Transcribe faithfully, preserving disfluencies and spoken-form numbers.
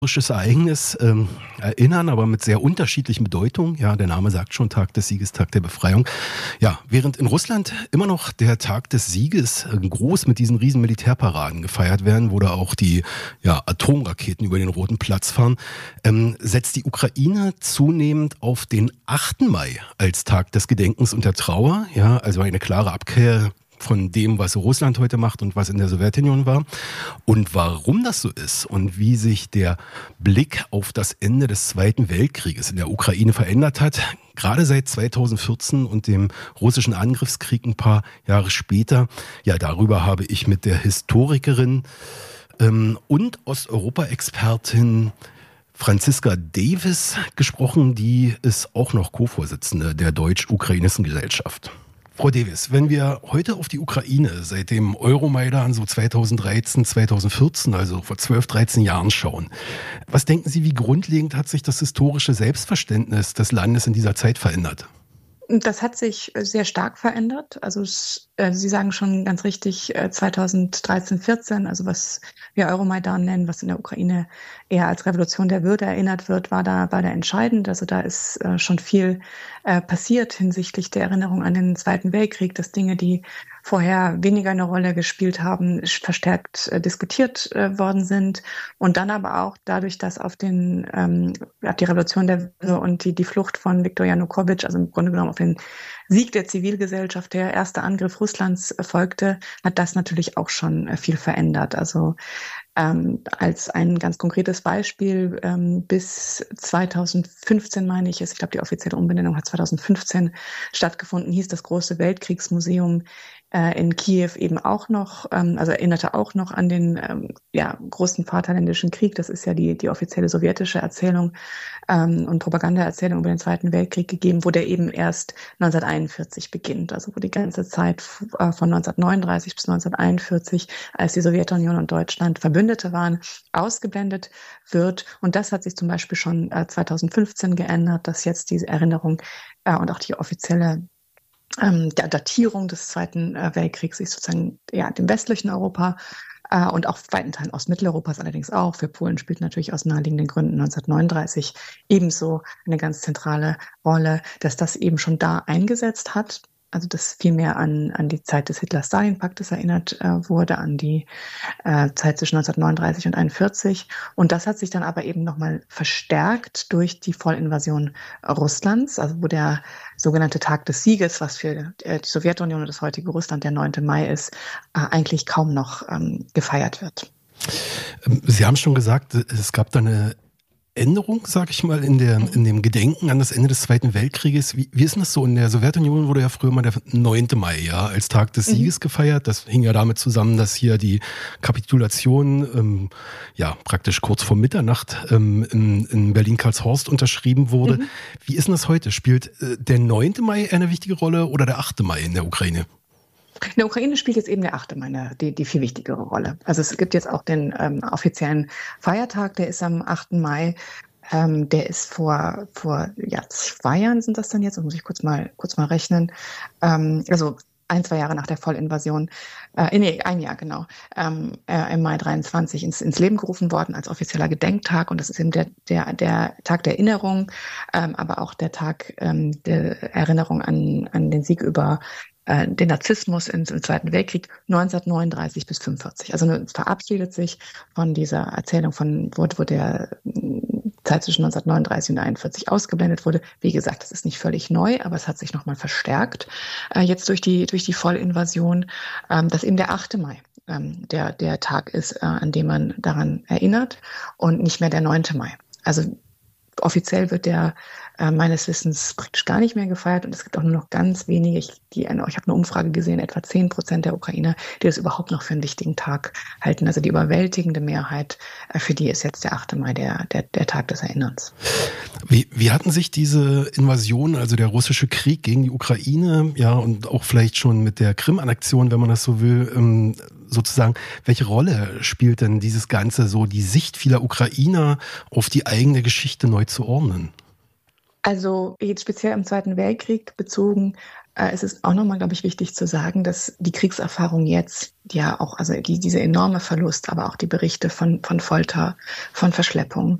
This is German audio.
historisches Ereignis ähm, erinnern, aber mit sehr unterschiedlichen Bedeutungen. Ja, der Name sagt schon, Tag des Sieges, Tag der Befreiung. Ja, während in Russland immer noch der Tag des Sieges äh, groß mit diesen riesen Militärparaden gefeiert werden, wo da auch die ja, Atomraketen über den Roten Platz fahren, ähm, setzt die Ukraine zunehmend auf den achten Mai als Tag des Gedenkens und der Trauer. Ja, also eine klare Abkehr von dem, was Russland heute macht und was in der Sowjetunion war. Und warum das so ist und wie sich der Blick auf das Ende des Zweiten Weltkrieges in der Ukraine verändert hat, gerade seit zweitausendvierzehn und dem russischen Angriffskrieg ein paar Jahre später, ja, darüber habe ich mit der Historikerin ähm, und Osteuropa-Expertin Franziska Davis gesprochen, die ist auch noch Co-Vorsitzende der Deutsch-Ukrainischen Gesellschaft. Frau Davis, wenn wir heute auf die Ukraine seit dem Euromaidan so zweitausenddreizehn, zweitausendvierzehn, also vor zwölf, dreizehn Jahren schauen, was denken Sie, wie grundlegend hat sich das historische Selbstverständnis des Landes in dieser Zeit verändert? Das hat sich sehr stark verändert. Also es, äh, Sie sagen schon ganz richtig, äh, zweitausenddreizehn, vierzehn, also was wir Euromaidan nennen, was in der Ukraine eher als Revolution der Würde erinnert wird, war da, war da entscheidend. Also da ist äh, schon viel äh, passiert hinsichtlich der Erinnerung an den Zweiten Weltkrieg, dass Dinge, die vorher weniger eine Rolle gespielt haben, verstärkt äh, diskutiert äh, worden sind. Und dann aber auch dadurch, dass auf den ähm, auf die Revolution der Würde und die, die Flucht von Viktor Janukowitsch, also im Grunde genommen auf den Sieg der Zivilgesellschaft, der erste Angriff Russlands erfolgte, hat das natürlich auch schon äh, viel verändert. Also ähm, als ein ganz konkretes Beispiel, ähm, bis zweitausendfünfzehn meine ich es, ich glaube die offizielle Umbenennung hat zweitausendfünfzehn stattgefunden, hieß das große Weltkriegsmuseum äh, in Kiew eben auch noch, ähm, also erinnerte auch noch an den ähm, ja, großen Vaterländischen Krieg. Das ist ja die, die offizielle sowjetische Erzählung ähm, und Propagandaerzählung über den Zweiten Weltkrieg gegeben, wo der eben erst neunzehnhunderteinundvierzig beginnt, also wo die ganze Zeit äh, von neunzehnhundertneununddreißig bis neunzehnhunderteinundvierzig, als die Sowjetunion und Deutschland Verbündete waren, ausgeblendet wird. Und das hat sich zum Beispiel schon äh, zweitausendfünfzehn geändert, dass jetzt diese Erinnerung äh, und auch die offizielle ähm, der Datierung des Zweiten äh, Weltkriegs sich sozusagen ja, dem westlichen Europa äh, und auch weiten Teilen Ostmitteleuropas allerdings auch. Für Polen spielt natürlich aus naheliegenden Gründen neunzehnhundertneununddreißig ebenso eine ganz zentrale Rolle, dass das eben schon da eingesetzt hat. Also das viel mehr an, an die Zeit des Hitler-Stalin-Paktes erinnert äh, wurde, an die äh, Zeit zwischen neunzehnhundertneununddreißig und einundvierzig. Und das hat sich dann aber eben nochmal verstärkt durch die Vollinvasion Russlands, also wo der sogenannte Tag des Sieges, was für äh, die Sowjetunion und das heutige Russland der neunte Mai ist, äh, eigentlich kaum noch ähm, gefeiert wird. Sie haben schon gesagt, es gab da eine Änderung, sag ich mal, in, der, in dem Gedenken an das Ende des Zweiten Weltkrieges. Wie, wie ist denn das so? In der Sowjetunion wurde ja früher mal der neunte Mai ja, als Tag des Sieges mhm. gefeiert. Das hing ja damit zusammen, dass hier die Kapitulation ähm, ja praktisch kurz vor Mitternacht ähm, in, in Berlin-Karlshorst unterschrieben wurde. Mhm. Wie ist denn das heute? Spielt äh, der neunte Mai eine wichtige Rolle oder der achte Mai in der Ukraine? In der Ukraine spielt jetzt eben der achte Mai die, die viel wichtigere Rolle. Also es gibt jetzt auch den ähm, offiziellen Feiertag, der ist am achten Mai. Ähm, der ist vor, vor ja, zwei Jahren sind das dann jetzt, das muss ich kurz mal, kurz mal rechnen. Ähm, also ein, zwei Jahre nach der Vollinvasion, äh, nee, ein Jahr genau, ähm, äh, im Mai dreiundzwanzig ins, ins Leben gerufen worden als offizieller Gedenktag. Und das ist eben der, der, der Tag der Erinnerung, ähm, aber auch der Tag ähm, der Erinnerung an, an den Sieg über den Nazismus im Zweiten Weltkrieg neunzehnhundertneununddreißig bis fünfundvierzig. Also es verabschiedet sich von dieser Erzählung von, wo, wo der Zeit zwischen neunzehnhundertneununddreißig und einundvierzig ausgeblendet wurde. Wie gesagt, das ist nicht völlig neu, aber es hat sich nochmal verstärkt, äh, jetzt durch die, durch die Vollinvasion, ähm, dass eben der achte Mai ähm, der, der Tag ist, äh, an dem man daran erinnert und nicht mehr der neunte Mai. Also offiziell wird der äh, meines Wissens praktisch gar nicht mehr gefeiert und es gibt auch nur noch ganz wenige, ich, die, ich habe eine Umfrage gesehen, etwa zehn Prozent der Ukrainer, die das überhaupt noch für einen wichtigen Tag halten. Also die überwältigende Mehrheit, äh, für die ist jetzt der achte Mai der, der, der Tag des Erinnerns. Wie, wie hatten sich diese Invasion, also der russische Krieg gegen die Ukraine, ja und auch vielleicht schon mit der Krim-Annexion, wenn man das so will, ähm, sozusagen, welche Rolle spielt denn dieses Ganze so, die Sicht vieler Ukrainer auf die eigene Geschichte neu zu ordnen? Also jetzt speziell im Zweiten Weltkrieg bezogen, Es ist auch nochmal, glaube ich, wichtig zu sagen, dass die Kriegserfahrung jetzt, ja auch, also die, diese enorme Verlust, aber auch die Berichte von, von Folter, von Verschleppung,